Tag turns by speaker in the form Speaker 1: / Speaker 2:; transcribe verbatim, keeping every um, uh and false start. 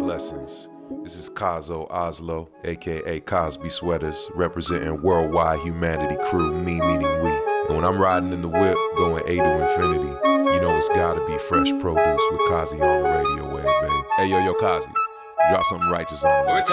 Speaker 1: blessings. This is Kazo Oslo, aka Cosby Sweaters, representing Worldwide Humanity Crew, me meaning we. And when I'm riding in the whip, going A to infinity, you know it's gotta be fresh produce with Kazi on the radio wave, babe. Hey, yo, yo, Kazi, drop something righteous on me.